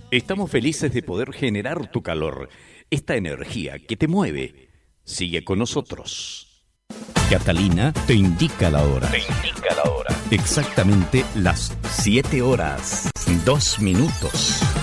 Estamos felices de poder generar tu calor, esta energía que te mueve. Sigue con nosotros. Catalina te indica la hora. Te indica la hora. Exactamente las 7 horas, 2 minutos.